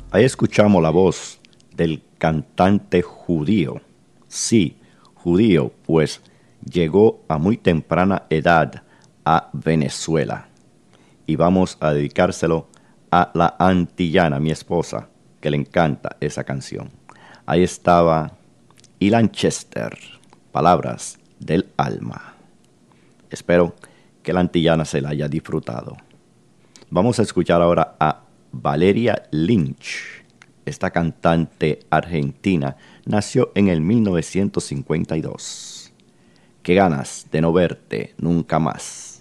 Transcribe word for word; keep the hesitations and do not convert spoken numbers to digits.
Ahí escuchamos la voz del cantante judío. Sí, judío, pues llegó a muy temprana edad a Venezuela. Y vamos a dedicárselo a la antillana, mi esposa, que le encanta esa canción. Ahí estaba Ilan Chester, Palabras del Alma. Espero que la antillana se la haya disfrutado. Vamos a escuchar ahora a Valeria Lynch. Esta cantante argentina nació en el mil novecientos cincuenta y dos. Qué ganas de no verte nunca más.